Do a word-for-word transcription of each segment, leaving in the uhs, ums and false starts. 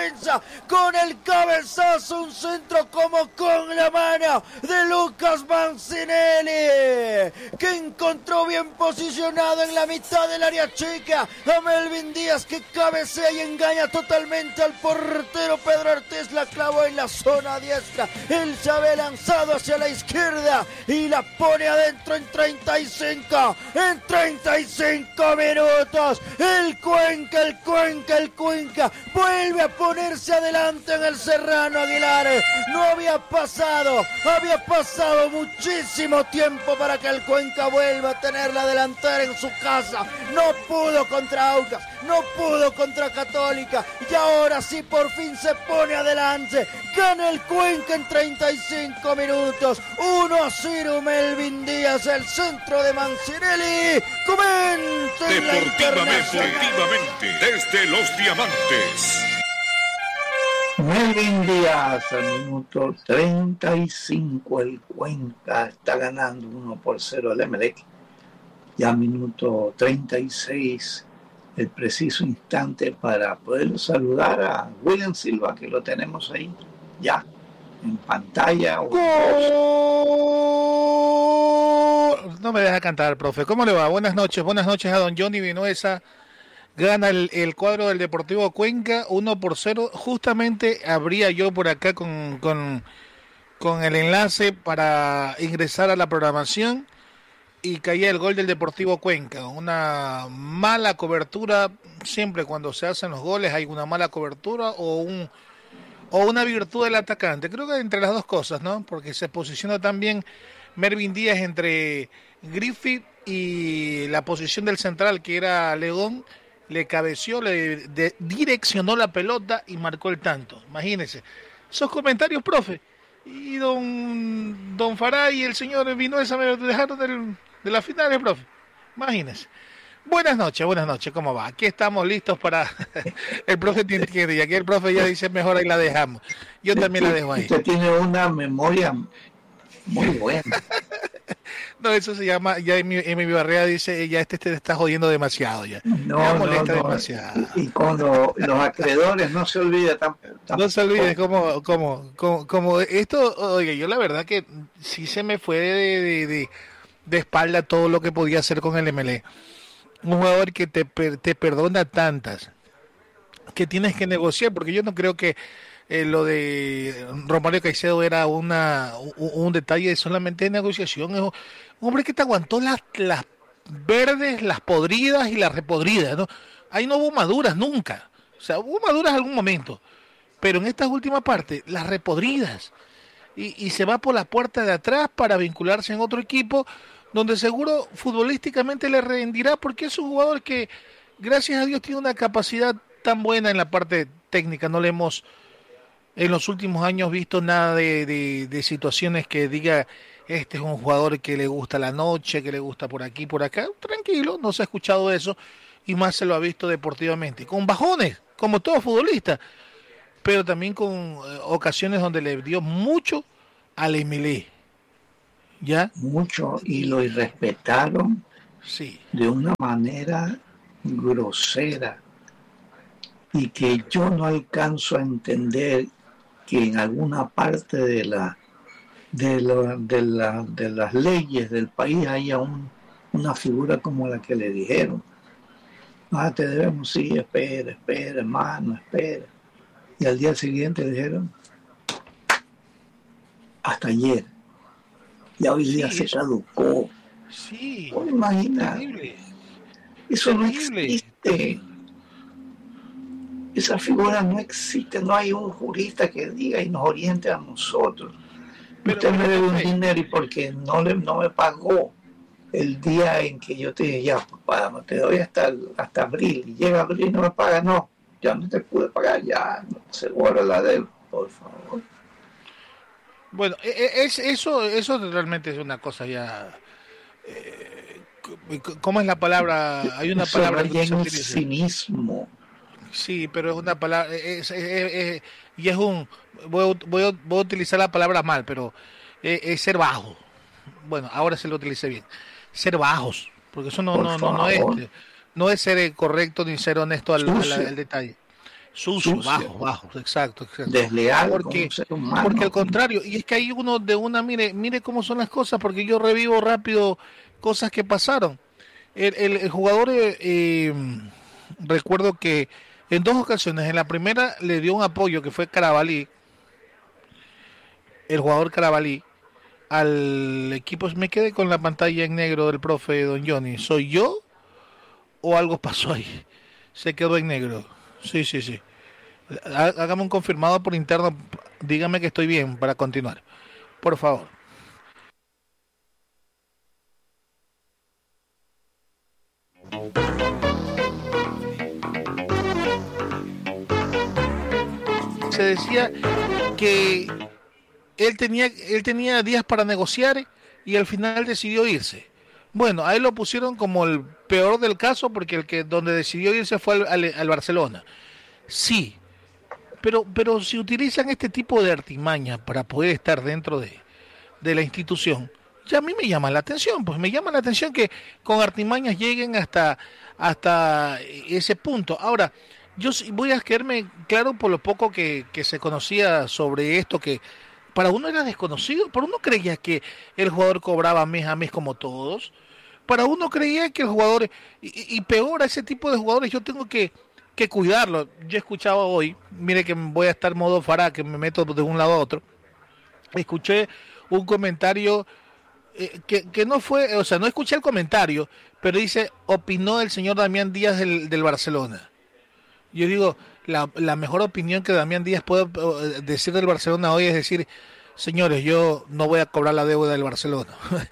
defensa, con el cabezazo, un centro como con la mano de Lucas Mancinelli, que encontró bien posicionado en la mitad del área chica a Melvin Díaz, que cabecea y engaña totalmente al portero Pedro Artés, la clavó en la zona diestra, él se había lanzado hacia la izquierda y la pone adentro en treinta y cinco, en treinta y cinco minutos, el Cuenca, el Cuenca, el Cuenca, vuelve a ponerse adelante en el Serrano Aguilar, no había pasado, había pasado muchísimo tiempo para que el Cuenca vuelva a tener la delantera en su casa, no pudo contra Aucas, no pudo contra Católica, y ahora sí por fin se pone adelante, gana el Cuenca en treinta y cinco minutos, uno a cero Melvin Díaz, el centro de Mancinelli, comenta deportivamente, deportivamente, desde Los Diamantes. Melvin Díaz, al minuto treinta y cinco, el Cuenca está ganando uno por cero al Emelec. Ya minuto treinta y seis, el preciso instante para poder saludar a William Silva, que lo tenemos ahí ya en pantalla. ¡Gol! No me deja cantar, profe. ¿Cómo le va? Buenas noches, buenas noches a don Johnny Vinuesa. Gana el, el cuadro del Deportivo Cuenca uno por cero. Justamente abría yo por acá con, con, con el enlace para ingresar a la programación y caía el gol del Deportivo Cuenca. Una mala cobertura, siempre cuando se hacen los goles hay una mala cobertura o un o una virtud del atacante. Creo que entre las dos cosas, ¿no? Porque se posiciona también Melvin Díaz entre Griffith y la posición del central, que era León, le cabeció, le de, direccionó la pelota y marcó el tanto. Imagínense. Esos comentarios, profe. Y don, don Farah y el señor Vinuesa me dejaron del, de las finales, profe. Imagínense. Buenas noches, buenas noches, ¿cómo va? Aquí estamos listos para... el profe entiende, y aquí el profe ya dice mejor ahí la dejamos. Yo también la dejo ahí. Usted tiene una memoria muy buena. No, eso se llama, ya en mi, en mi barrera dice, ya este te está jodiendo demasiado ya. No, ya no, molesta no. demasiado. Y cuando los acreedores no se olviden tampoco. No se olviden cómo, cómo, cómo, cómo esto, oye, yo la verdad que sí se me fue de, de, de, de espalda todo lo que podía hacer con el M L E. Un jugador que te, te perdona tantas, que tienes que negociar, porque yo no creo que eh, lo de Romario Caicedo era una un, un detalle solamente de negociación. Es un hombre que te aguantó las, las verdes, las podridas y las repodridas, ¿no? Ahí no hubo maduras nunca. O sea, hubo maduras en algún momento, pero en estas últimas partes, las repodridas. Y, y se va por la puerta de atrás para vincularse en otro equipo, donde seguro futbolísticamente le rendirá, porque es un jugador que, gracias a Dios, tiene una capacidad tan buena en la parte técnica. No le hemos, en los últimos años, visto nada de, de, de situaciones que diga, este es un jugador que le gusta la noche, que le gusta por aquí, por acá. Tranquilo, no se ha escuchado eso, y más se lo ha visto deportivamente. Con bajones, como todo futbolista, pero también con eh, ocasiones donde le dio mucho al M L E. ¿Ya? Mucho, y lo irrespetaron sí. de una manera grosera, y que yo no alcanzo a entender que en alguna parte de la de, la, de, la, de las leyes del país haya un, una figura como la que le dijeron: ah, te debemos, sí, espera, espera, hermano, espera. Y al día siguiente le dijeron: hasta ayer. Ya hoy día sí, se caducó. Sí. ¿Cómo imaginar? Eso terrible. No existe. Esa figura no existe. No hay un jurista que diga y nos oriente a nosotros. Pero, usted me debe un dinero y porque no, le, no me pagó el día en que yo te dije, ya, papá, te doy hasta, hasta abril. Y llega abril y no me paga. No, ya no te pude pagar. Ya, se borra la deuda, por favor. Bueno, es, eso eso realmente es una cosa ya... Eh, ¿Cómo es la palabra? Hay una eso palabra que se un utiliza. Cinismo. Sí, pero es una palabra... Es, es, es, es, y es un... Voy a, voy, a, voy a utilizar la palabra mal, pero es, es ser bajo. Bueno, ahora se lo utilicé bien. Ser bajos, porque eso no, no, no, no es... No es ser correcto ni ser honesto al, al, al detalle. Sucio, sucio, bajo, bajo, exacto, exacto. desleal, Porque, como un ser humano. porque al contrario, y es que hay uno de una, mire, mire cómo son las cosas, porque yo revivo rápido cosas que pasaron. El, el, el jugador, eh, eh, recuerdo que en dos ocasiones, en la primera le dio un apoyo que fue Carabalí, el jugador Carabalí, al equipo. Me quedé con la pantalla en negro del profe Don Johnny. ¿Soy yo o algo pasó ahí? Se quedó en negro. Sí, sí, sí. Hágame un confirmado por interno. Dígame que estoy bien para continuar. Por favor. Se decía que él tenía, él tenía días para negociar y al final decidió irse. Bueno, a él lo pusieron como el peor del caso porque el que donde decidió irse fue al, al, al Barcelona. Sí, pero, pero si utilizan este tipo de artimañas para poder estar dentro de, de la institución, ya a mí me llama la atención, pues me llama la atención que con artimañas lleguen hasta, hasta ese punto. Ahora, yo voy a quedarme claro por lo poco que, que se conocía sobre esto, que para uno era desconocido, para uno creía que el jugador cobraba mes a mes como todos, para uno creía que el jugador, y, y peor a ese tipo de jugadores, yo tengo que, que cuidarlo. Yo he escuchado hoy, mire que voy a estar modo fará, que me meto de un lado a otro, escuché un comentario eh, que, que no fue, o sea, no escuché el comentario, pero dice, opinó el señor Damián Díaz del, del Barcelona. Yo digo, la, la mejor opinión que Damián Díaz puede decir del Barcelona hoy es decir, señores, yo no voy a cobrar la deuda del Barcelona.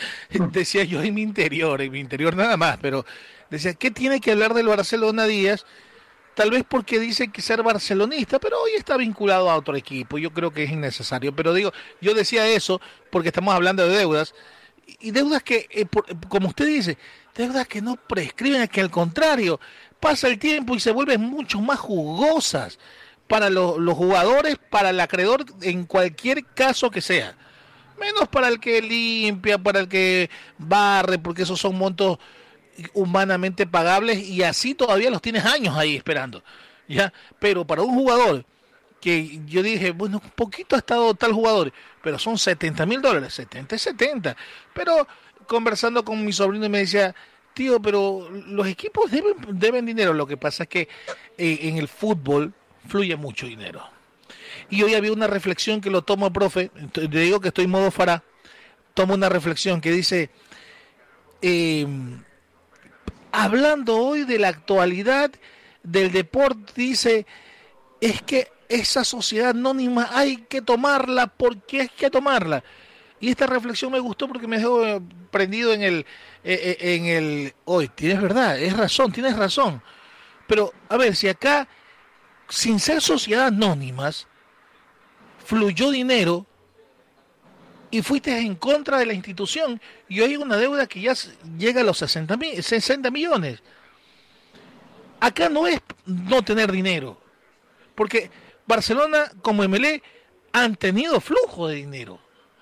Decía yo en mi interior, en mi interior nada más, pero decía, ¿qué tiene que hablar del Barcelona Díaz? Tal vez porque dice que ser barcelonista, pero hoy está vinculado a otro equipo. Yo creo que es innecesario. Pero digo, yo decía eso porque estamos hablando de deudas. Y deudas que, eh, por, como usted dice, deudas que no prescriben, que al contrario, pasa el tiempo y se vuelven mucho más jugosas para lo, los jugadores, para el acreedor, en cualquier caso que sea. Menos para el que limpia, para el que barre, porque esos son montos humanamente pagables y así todavía los tienes años ahí esperando, ¿ya? Pero para un jugador que yo dije, bueno, un poquito ha estado tal jugador, pero son setenta mil dólares, setenta y setenta. Pero conversando con mi sobrino me decía, tío, pero los equipos deben, deben dinero. Lo que pasa es que eh, en el fútbol fluye mucho dinero. Y hoy había una reflexión que lo tomo, profe, le digo que estoy en modo fará, tomo una reflexión que dice, eh, hablando hoy de la actualidad del deporte, dice, es que esa sociedad anónima hay que tomarla porque hay que tomarla. Y esta reflexión me gustó porque me dejó prendido en el, eh, en el, hoy, tienes verdad, es razón, tienes razón. Pero, a ver, si acá, sin ser sociedad anónimas, fluyó dinero y fuiste en contra de la institución y hoy hay una deuda que ya llega a los sesenta millones. Acá no es no tener dinero, porque Barcelona como M L E han tenido flujo de dinero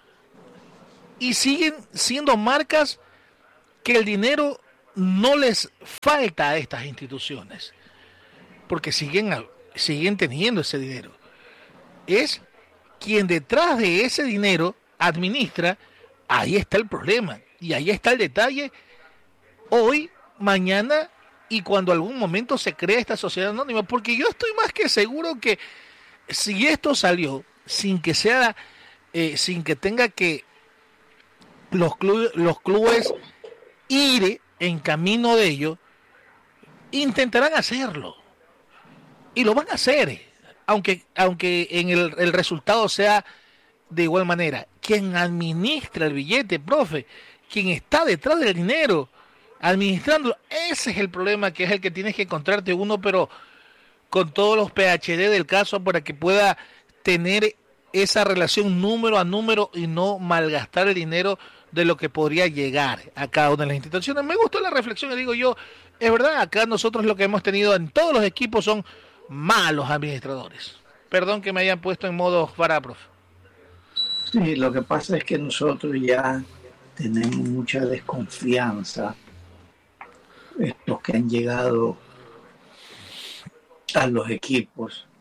y siguen siendo marcas que el dinero no les falta a estas instituciones, porque siguen, siguen teniendo ese dinero. Es quien detrás de ese dinero administra, ahí está el problema y ahí está el detalle hoy, mañana y cuando algún momento se crea esta sociedad anónima, porque yo estoy más que seguro que si esto salió sin que sea eh, sin que tenga que los clubes, los clubes ir en camino de ello, intentarán hacerlo y lo van a hacer, aunque aunque en el, el resultado sea de igual manera. Quien administra el billete, profe, quien está detrás del dinero, administrándolo, ese es el problema, que es el que tienes que encontrarte uno, pero con todos los P H D del caso para que pueda tener esa relación número a número y no malgastar el dinero de lo que podría llegar a cada una de las instituciones. Me gustó la reflexión y digo yo, es verdad, acá nosotros lo que hemos tenido en todos los equipos son malos administradores. Perdón que me hayan puesto en modo para, profe. Sí, lo que pasa es que nosotros ya tenemos mucha desconfianza, estos que han llegado a los equipos,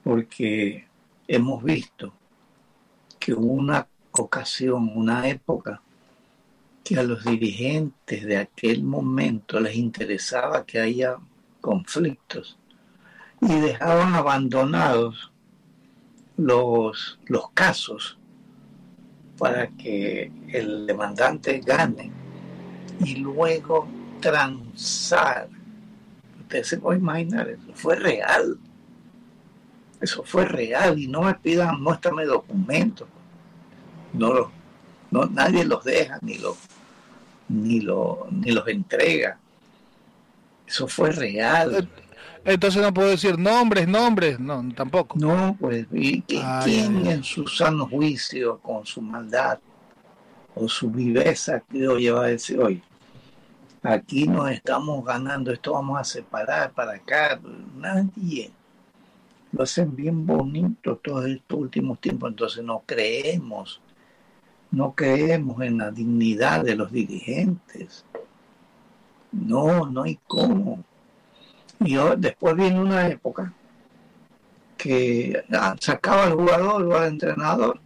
porque hemos visto que hubo una ocasión, una época, que a los dirigentes de aquel momento les interesaba que haya conflictos y dejaban abandonados los, los casos para que el demandante gane y luego transar. Usted se puede imaginar, eso fue real. Eso fue real y no me pidan, muéstrame documentos. No, no, nadie los deja ni los ni lo, ni los entrega. Eso fue real. Entonces no puedo decir nombres, nombres, no, tampoco. No, pues, ¿y qué, Ay, quién ay, ay. en su sano juicio, con su maldad o su viveza, creo yo, va a decir, oye, aquí nos estamos ganando, esto vamos a separar para acá? Nadie. Lo hacen bien bonito todos estos últimos tiempos, entonces no creemos, no creemos en la dignidad de los dirigentes. No, no hay cómo. Y yo, después viene una época que ah, sacaba al jugador o al entrenador,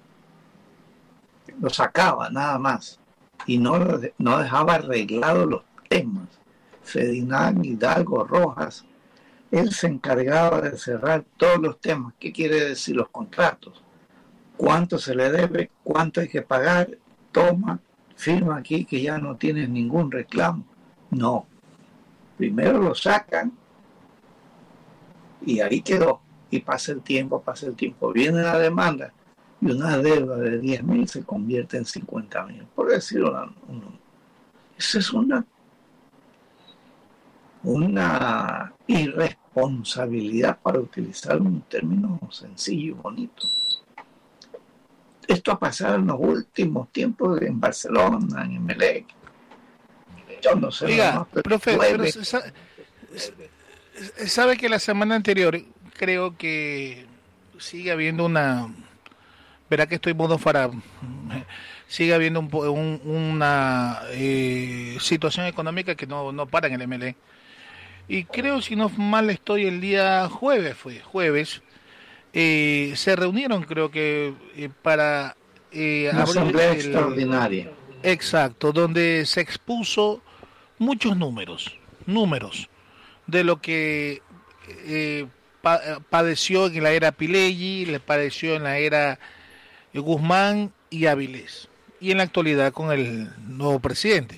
lo sacaba nada más y no, no dejaba arreglados los temas. Ferdinand Hidalgo Rojas, él se encargaba de cerrar todos los temas. ¿Qué quiere decir los contratos? ¿Cuánto se le debe? ¿Cuánto hay que pagar? Toma, firma aquí que ya no tienes ningún reclamo. No. Primero lo sacan y ahí quedó. Y pasa el tiempo, pasa el tiempo. Viene la demanda y una deuda de diez mil se convierte en cincuenta mil. Por decirlo, uno. Esa es una, una irresponsabilidad, para utilizar un término sencillo y bonito. Esto ha pasado en los últimos tiempos en Barcelona, en Emelec. Yo no sé. Oiga, más, pero profe, nueve. pero sa- sabe que la semana anterior creo que sigue habiendo una, verá que estoy modo para, sigue habiendo un, po- un- una eh, situación económica que no, no para en el M L E. Y creo, si no mal estoy, el día jueves, fue jueves, eh, se reunieron creo que eh, para eh, Una abrir asamblea el, extraordinaria. exacto, donde se expuso muchos números, números de lo que eh, pa- padeció en la era Pileggi, le padeció en la era Guzmán y Áviles, y en la actualidad con el nuevo presidente.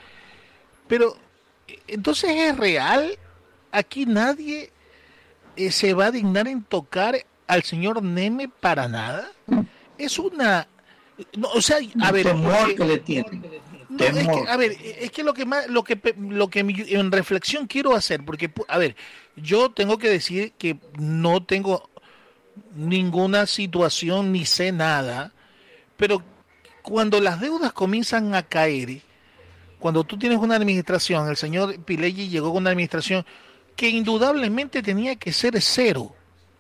Pero, eh, entonces es real, aquí nadie eh, se va a dignar en tocar al señor Neme para nada. Es una... No, o sea, a Un ver, temor porque- que le tienen. no, es Temor. que, a ver, es que lo que más, lo que, pe- lo que mi- en reflexión quiero hacer, porque, pu- a ver, yo tengo que decir que no tengo ninguna situación ni sé nada, pero cuando las deudas comienzan a caer, cuando tú tienes una administración, el señor Pileggi llegó con una administración que indudablemente tenía que ser cero,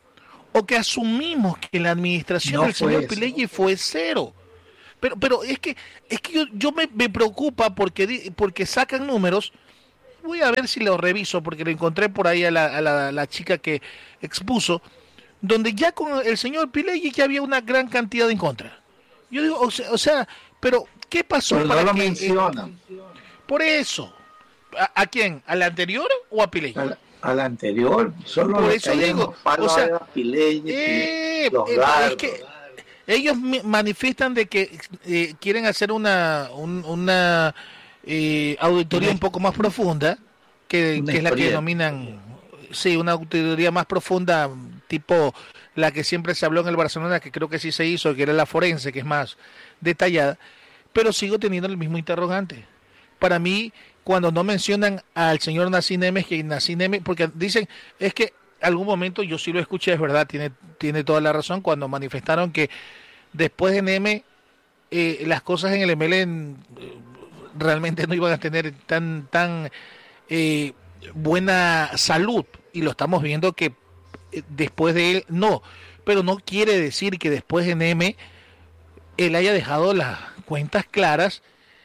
o que asumimos que la administración No del fue señor eso. Pileggi fue cero. Pero, pero es que, es que yo, yo me, me preocupa porque, di- porque sacan números. Voy a ver si lo reviso porque lo encontré por ahí a la, a la, la chica que expuso, donde ya con el señor Pileggi ya había una gran cantidad en contra. Yo digo, o sea, o sea, pero ¿qué pasó Pero no para lo que, eh, mencionan. por eso? ¿A, a quién? ¿Al anterior o a Pileggi? Al, al anterior, solo Por le eso caían digo, los palos o sea, a Pileggi, Eh, los eh, dardos. es que ellos mi- manifiestan de que eh, quieren hacer una un- una eh, auditoría Una- un poco más profunda, que, una que es la que historieta. denominan, sí, una auditoría más profunda, tipo la que siempre se habló en el Barcelona, que creo que sí se hizo, que era la forense, que es más detallada, pero sigo teniendo el mismo interrogante. Para mí, cuando no mencionan al señor Nassim Nemes, que Nassim Nemes, porque dicen, es que algún momento yo sí lo escuché, es verdad, tiene, tiene toda la razón, cuando manifestaron que después de Neme eh, las cosas en el M L E eh, realmente no iban a tener tan tan eh, buena salud, y lo estamos viendo que eh, después de él no, pero no quiere decir que después de Neme él haya dejado las cuentas claras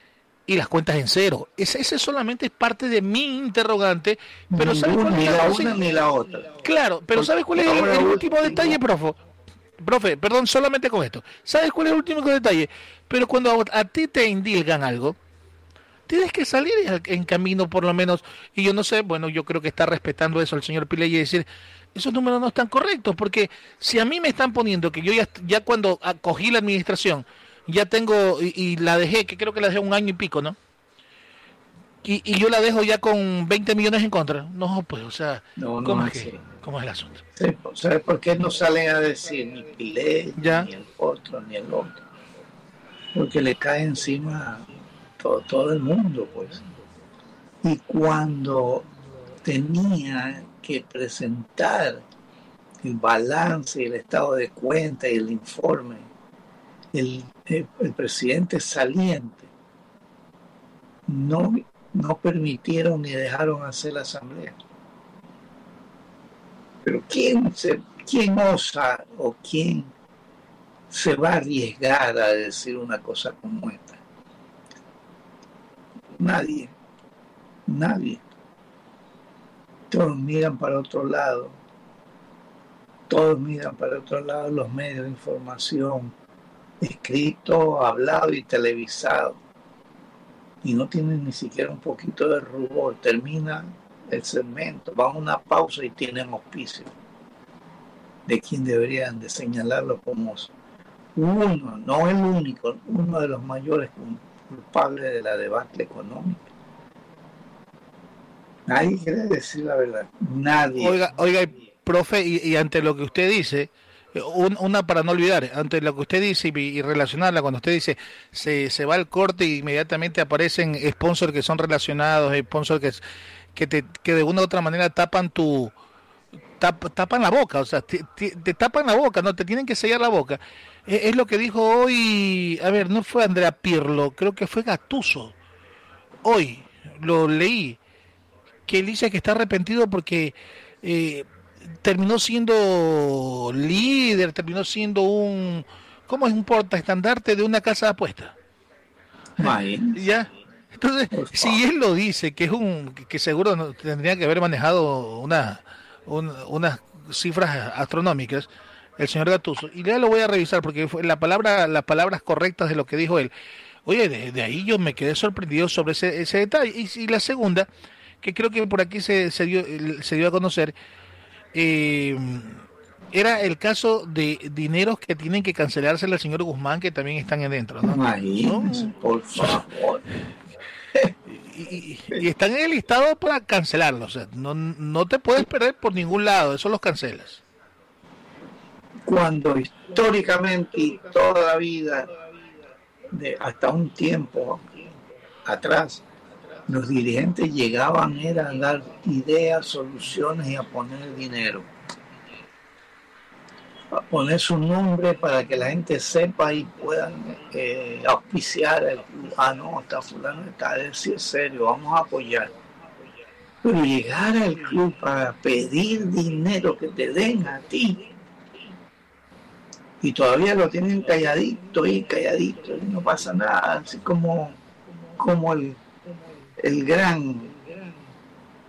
y las cuentas en cero. Ese, ese solamente es parte de mi interrogante, pero ¿sabes cuál Ni es la cosa? una ni la otra. Claro, pero ¿sabes cuál es el, el último detalle, profe? Profe, perdón, solamente con esto. ¿Sabes cuál es el último detalle? Pero cuando a, a ti te indilgan algo, tienes que salir en camino por lo menos, y yo no sé, bueno, yo creo que está respetando eso el señor Piley y decir, esos números no están correctos, porque si a mí me están poniendo que yo ya, ya cuando acogí la administración, ya tengo, y, y la dejé, que creo que la dejé un año y pico, ¿no? Y, y yo la dejo ya con veinte millones en contra. No, pues, o sea, no, no ¿cómo, es es que, ¿cómo es el asunto? Sí, ¿sabes por qué no salen a decir ni Piley, ya. ni el otro, ni el otro? Porque le cae encima todo, todo el mundo, pues. Y cuando tenía que presentar el balance, el estado de cuenta y el informe, el, el, el presidente saliente no, no permitieron ni dejaron hacer la asamblea. Pero ¿quién, se, quién osa o quién se va a arriesgar a decir una cosa como esta? Nadie, nadie. Todos miran para otro lado, todos miran para otro lado los medios de información, escrito, hablado y televisado, y no tienen ni siquiera un poquito de rubor. Termina el segmento, van a una pausa y tienen auspicio de quien deberían de señalarlo como uno, no el único, uno de los mayores culpables de la debacle económica. Nadie quiere decir la verdad, nadie. Oiga, oiga, profe, y, y ante lo que usted dice, un, una para no olvidar, ante lo que usted dice y, y relacionarla, cuando usted dice se, se va al corte y inmediatamente aparecen sponsors que son relacionados, sponsors que, que, te, que de una u otra manera tapan tu tap, tapan la boca, o sea, te, te, te tapan la boca, no te tienen que sellar la boca. Es, es lo que dijo hoy, a ver, no fue Andrea Pirlo, creo que fue Gattuso. Hoy lo leí, que él dice que está arrepentido porque eh, terminó siendo líder, terminó siendo un, ¿cómo es? Un portaestandarte de una casa de apuestas. Ya. Entonces, si él lo dice, que es un, que seguro no, tendría que haber manejado una, un, unas cifras astronómicas, el señor Gattuso, y ya lo voy a revisar porque fue la palabra, las palabras correctas de lo que dijo él. Oye, de, de ahí yo me quedé sorprendido sobre ese, ese detalle. Y, y la segunda, que creo que por aquí se, se, dio, se dio a conocer, eh, era el caso de dineros que tienen que cancelarse al señor Guzmán, que también están adentro, ¿no? Imagínense, ¿no? Por favor. Y, y, y están en el listado para cancelarlo, o sea, no, no te puedes perder por ningún lado, eso los cancelas. Cuando históricamente y toda la vida, de hasta un tiempo atrás, los dirigentes llegaban era a dar ideas, soluciones y a poner dinero, a poner su nombre para que la gente sepa y puedan eh, auspiciar el, ah no, está fulano, está de decir serio, vamos a apoyar. Pero llegar al club para pedir dinero que te den a ti y todavía lo tienen calladito y calladito y no pasa nada, así como como el el gran